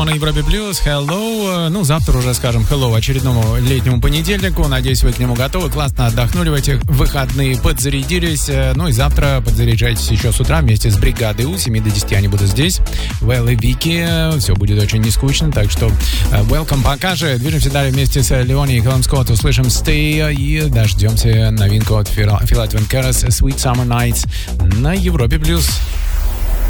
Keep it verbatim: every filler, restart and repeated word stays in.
на Европе Плюс. Hello. Ну, завтра уже скажем hello очередному летнему понедельнику. Надеюсь, вы к нему готовы. Классно отдохнули в этих выходные, подзарядились. Ну и завтра подзаряжайтесь еще с утра вместе с бригадой У. С семи до десяти они будут здесь. Вэл и Вики. Все будет очень нескучно. Так что welcome. Пока же движемся далее вместе с Леони и Хелом Скотт. Услышим Stay и дождемся новинку от Филат Венкерас Sweet Summer Nights на Европе Плюс.